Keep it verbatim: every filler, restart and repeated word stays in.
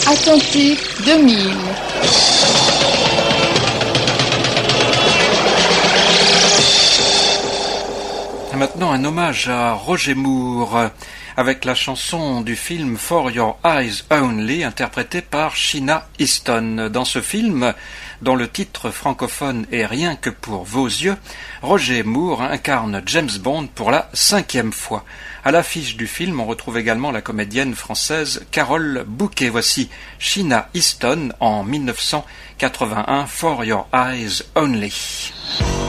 Attentif deux mille. Maintenant un hommage à Roger Moore avec la chanson du film For Your Eyes Only interprétée par Sheena Easton. Dans ce film, dont le titre francophone est Rien que pour vos yeux, Roger Moore incarne James Bond pour la cinquième fois. À l'affiche du film, on retrouve également la comédienne française Carole Bouquet. Voici Sheena Easton en mille neuf cent quatre-vingt-un, For Your Eyes Only.